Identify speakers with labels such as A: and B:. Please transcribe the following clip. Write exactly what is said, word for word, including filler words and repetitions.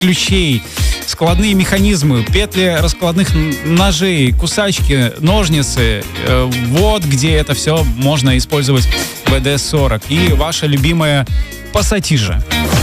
A: ключей, складные механизмы, петли раскладных ножей, кусачки, ножницы. Вот где это все можно использовать в ви ди эс сорок. И ваша любимая пассатижа.